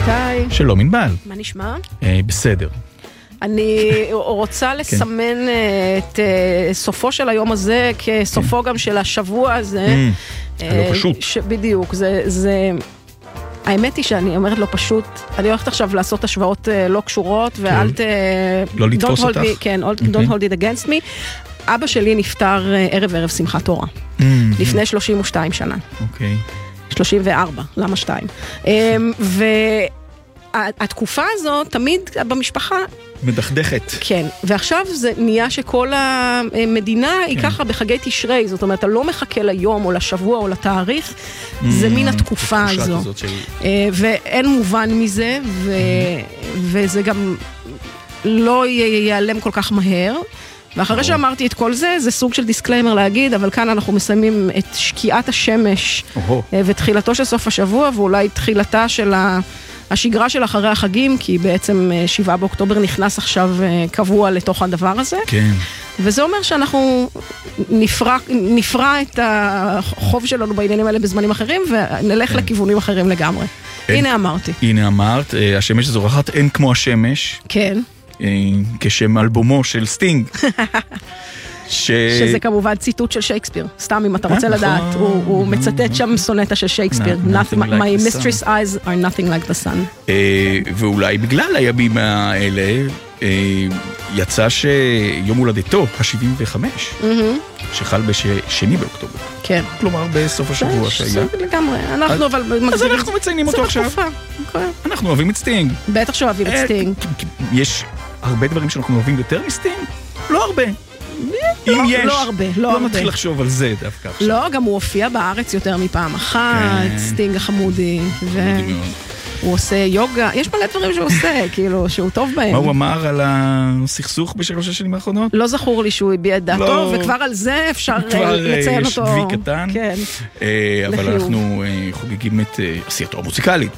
איתי. שלום ענבל. מה נשמע? בסדר. אני רוצה לסמן את סופו של היום הזה כסופו גם של השבוע הזה. לא פשוט. בדיוק, זה... האמת היא שאני אומרת לא פשוט, אני הולכת עכשיו לעשות השוואות לא קשורות, ואל לא לתפוס אותך. כן, don't hold it against me. אבא שלי נפטר ערב שמחת תורה, לפני 32 שנה. אוקיי. 34, למה 2? והתקופה הזאת תמיד במשפחה מדכדכת. כן, ועכשיו זה נהיה שכל המדינה היא ככה בחגי תשרי, זאת אומרת, אתה לא מחכה ליום או לשבוע או לתאריך, זה מין התקופה הזו. ואין מובן מזה, וזה גם לא ייעלם כל כך מהר. ואחרי שאמרתי את כל זה, זה סוג של דיסקליימר להגיד, אבל כאן אנחנו מסיימים את שקיעת השמש ותחילתו של סוף השבוע, ואולי תחילתה של השגרה של אחרי החגים, כי בעצם 7 באוקטובר נכנס עכשיו קבוע לתוך הדבר הזה. כן. וזה אומר שאנחנו נפרע את החוב שלנו בעניינים האלה בזמנים אחרים, ונלך לכיוונים אחרים לגמרי. הנה אמרתי. הנה אמרת, השמש זורחת, אין כמו השמש. כן. כשם אלבומו של סטינג. שזה כמובן ציטוט של שייקספיר. סתם אם אתה רוצה לדעת, הוא מצטט שם סונטה של שייקספיר. My mistress eyes are nothing like the sun. ואולי בגלל הימים האלה, יצא שיום הולדתו, ה-75, שחל בשני באוקטובר. כן. כלומר, בסוף השבוע שהיה. לגמרי. אנחנו אבל מגזירים. אז אנחנו מציינים אותו עכשיו. אנחנו אוהבים את סטינג. בטח שאוהבים את סטינג. יש הרבה דברים שאנחנו אוהבים יותר מסטינג? לא הרבה. אם יש, לא נתחיל לחשוב על זה דווקא עכשיו. לא, גם הוא הופיע בארץ יותר מפעם אחת, סטינג החמודי, והוא עושה יוגה, יש מלא דברים שהוא עושה, כאילו, שהוא טוב בהם. מה הוא אמר על הסכסוך בשלוש השנים האחרונות? לא זכור לי שהוא הביע את דעתו, וכבר על זה אפשר לציין אותו. כבר יש וי קטן, אבל אנחנו חוגגים את עשייתו המוזיקלית,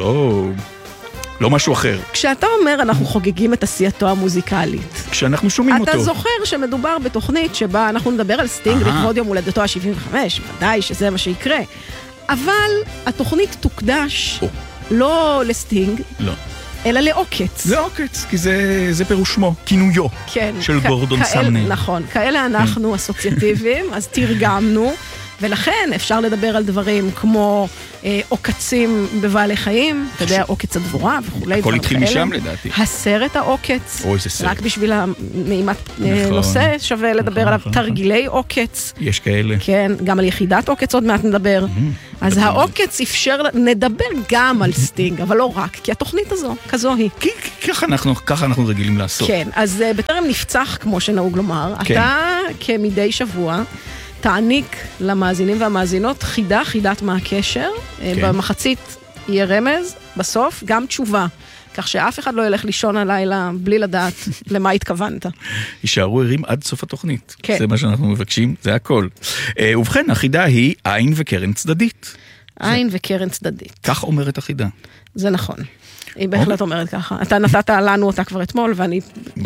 לא משהו אחר. כשאתה אומר אנחנו חוגגים את עשייתו המוזיקלית, כשאנחנו שומעים אותו. אתה זוכר שמדובר בתוכנית שבה אנחנו נדבר על סטינג לכבוד יום הולדתו ה-75, ודאי שזה מה שיקרה. אבל התוכנית תוקדש לא לסטינג, אלא לעוקץ. לעוקץ, כי זה פירוש שמו, כינויו של גורדון סמנר. נכון, כאלה אנחנו אסוציאטיביים, אז תרגמנו. ולכן אפשר לדבר על דברים כמו עוקצים בבעלי חיים, אתה יודע, עוקץ הדבורה וכולי. הכל התחיל משם לדעתי. הסרט העוקץ. אוי, זה סרט. רק בשביל הנעימת נושא שווה לדבר עליו. תרגילי עוקץ. יש כאלה. כן, גם על יחידת עוקץ עוד מעט נדבר. אז העוקץ אפשר, נדבר גם על סטינג, אבל לא רק, כי התוכנית הזו, כזו היא. ככה אנחנו רגילים לעשות. כן, אז בטרם נפצח, כמו שנהוג לומר, אתה כמדי שבוע, תעניק למאזינים והמאזינות חידת מה הקשר, במחצית יהיה רמז, בסוף גם תשובה, כך שאף אחד לא ילך לישון הלילה בלי לדעת למה התכוונת. יישארו ערים עד סוף התוכנית, זה מה שאנחנו מבקשים, זה הכל. ובכן, החידה היא עין וקרן צדדית. עין וקרן צדדית. כך אומרת החידה. זה נכון. היא בהחלט אומרת ככה. אתה נתת לנו אותה כבר אתמול, ואני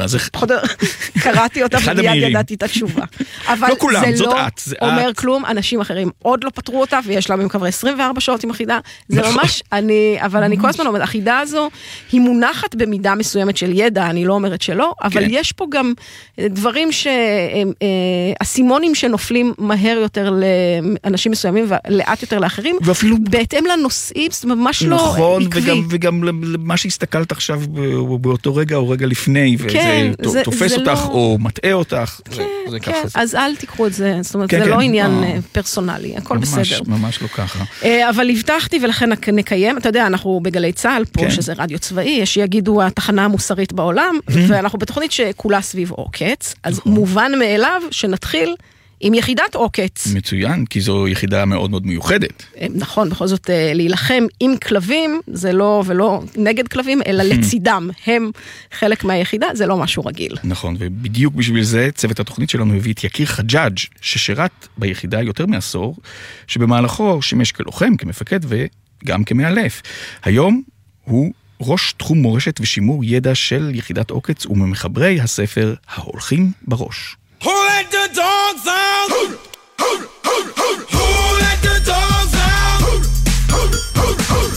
קראתי אותה ומיד ידעתי את התשובה. אבל זה לא אומר כלום, אנשים אחרים עוד לא פתרו אותה, ויש להם כבר 24 שעות עם החידה. זה ממש, אבל אני כל הזמן אומרת, החידה הזו היא מונחת במידה מסוימת של ידע, אני לא אומרת שלא, אבל יש פה גם דברים הסימונים שנופלים מהר יותר לאנשים מסוימים, ולאט יותר לאחרים, בהתאם לנושאים, זה ממש לא עקבי. וגם מה שהסתכלת עכשיו באותו רגע או רגע לפני, וזה תופס אותך או מטעה אותך. כן, אז אל תיקחו את זה, זאת אומרת, זה לא עניין פרסונלי, הכל בסדר. ממש לא ככה. אבל הבטחתי ולכן נקיים, אתה יודע, אנחנו בגלי צהל פה, שזה רדיו צבאי, יש שיגידו התחנה המוסרית בעולם, ואנחנו בתוכנית שכולה סביב עוקץ, אז מובן מאליו שנתחיל עם יחידת עוקץ. מצוין, כי זו יחידה מאוד מאוד מיוחדת. נכון, בכל זאת להילחם עם כלבים, זה לא ולא נגד כלבים, אלא לצידם. הם חלק מהיחידה, זה לא משהו רגיל. נכון, ובדיוק בשביל זה צוות התוכנית שלנו הביא את יקיר חג'אג' ששירת ביחידה יותר מעשור, שבמהלכו שימש כלוחם, כמפקד וגם כמאלף. היום הוא ראש תחום מורשת ושימור ידע של יחידת עוקץ וממחברי הספר ההולכים בראש. Who let the dogs out? Who let the dogs out? Who let the dogs out?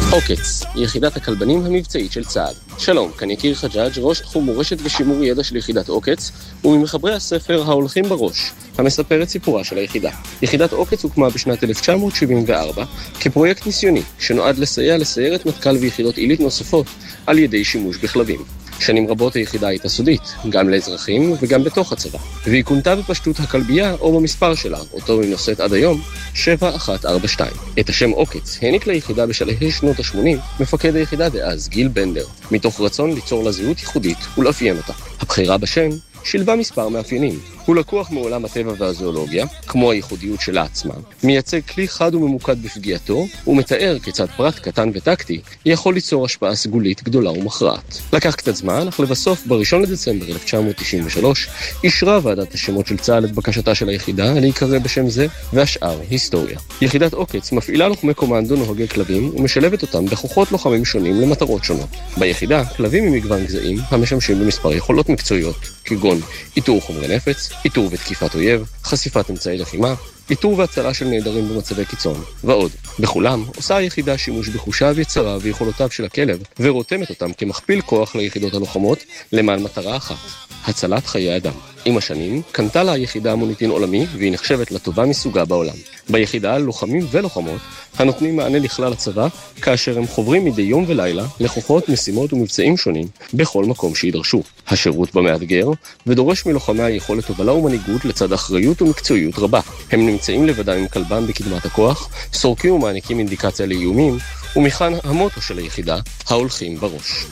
עוקץ, יחידת הכלבנים המבצעית של צה"ל. שלום, כאן יקיר חג'אג', ראש תחום מורשת ושימור ידע של יחידת עוקץ, וממחברי הספר ההולכים בראש, המספר את סיפורה של היחידה. יחידת עוקץ הוקמה בשנת 1974 כפרויקט ניסיוני, שנועד לסייע לסיירת מטכ"ל ויחידות עילית נוספות על ידי שימוש בכלבים. שנים רבות היחידה הייתה סודית, גם לאזרחים וגם בתוך הצבא. והיא כונתה בפשטות הכלבייה או במספר שלה, אותו היא נושאת עד היום, 7142. את השם עוקץ העניק ליחידה בשלהי שנות ה-80 מפקד היחידה דאז גיל בנדר, מתוך רצון ליצור לה זהות ייחודית ולאפיין אותה. הבחירה בשם שילבה מספר מאפיינים. הוא לקוח מעולם הטבע והזואולוגיה, כמו הייחודיות שלה עצמה, מייצג כלי חד וממוקד בפגיעתו, ומתאר כיצד פרט קטן וטקטי יכול ליצור השפעה סגולית גדולה ומכרעת. לקח קצת זמן, אך לבסוף, ב1 לדצמבר 1993, אישרה ועדת השמות של צה"ל את בקשתה של היחידה להיקרא בשם זה, והשאר היסטוריה. יחידת עוקץ מפעילה לוחמי קומנדו נוהגי כלבים, ומשלבת אותם בכוחות לוחמים שונים למטרות שונות. ביחידה, כלבים ממגוון גזעים המשמשים במספר יכולות מקצועיות, כגון איתור חומרי נפץ, איתור ותקיפת אויב, חשיפת אמצעי לחימה, איתור והצלה של נעדרים במצבי קיצון, ועוד. בכולם עושה היחידה שימוש בחושיו, יצרה ויכולותיו של הכלב, ורותמת אותם כמכפיל כוח ליחידות הלוחמות למען מטרה אחת, הצלת חיי אדם. עם השנים, קנתה לה היחידה מוניטין עולמי, והיא נחשבת לטובה מסוגה בעולם. ביחידה לוחמים ולוחמות הנותנים מענה לכלל הצבא, כאשר הם חוברים מדי יום ולילה לכוחות, משימות ומבצעים שונים בכל מקום שידרשו. השירות במאתגר ודורש מלוחמי היכולת הובלה ומנהיגות לצד אחריות ומקצועיות רבה. הם נמצאים לבדם עם כלבם בקדמת הכוח, סורקים ומעניקים אינדיקציה לאיומים, ומכאן המוטו של היחידה, ההולכים בראש.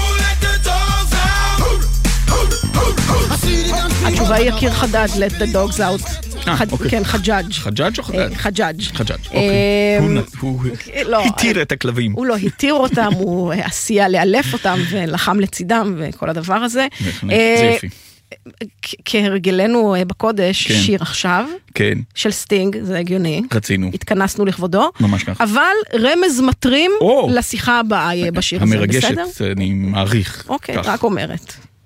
התשובה היא יקיר חדד, let the dogs out. כן, חג'אג'. חג'אג' או חדד? חג'אג'. חג'אג', אוקיי. הוא התיר את הכלבים. הוא לא התיר אותם, הוא עשייה לאלף אותם ולחם לצידם וכל הדבר הזה. זה יפי. כהרגלנו בקודש, שיר עכשיו, של סטינג, זה הגיוני. רצינו. התכנסנו לכבודו. ממש כך. אבל רמז מטרים לשיחה הבאה בשיר הזה, בסדר? המרגשת, אני מעריך. אוקיי, רק אומרת.